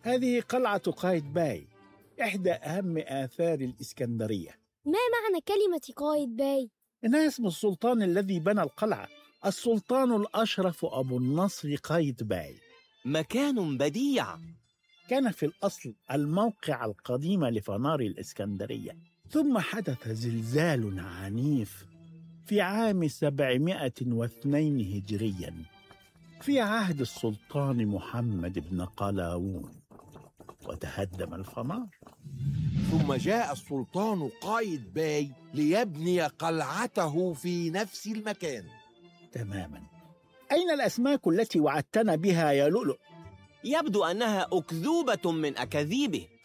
هذه قلعة قايتباي، إحدى أهم آثار الإسكندرية. ما معنى كلمة قايتباي؟ إنها اسم السلطان الذي بنى القلعة، السلطان الأشرف أبو النصر قايتباي. مكان بديع. كان في الأصل الموقع القديم لفنار الإسكندرية، ثم حدث زلزال عنيف في عام 702 هجريا في عهد السلطان محمد بن قلاوون، وتهدم الفنار. ثم جاء السلطان قايتباي ليبني قلعته في نفس المكان. تماما. أين الأسماك التي وعدتنا بها يا لؤلؤ؟ يبدو أنها أكذوبة من أكاذيبه.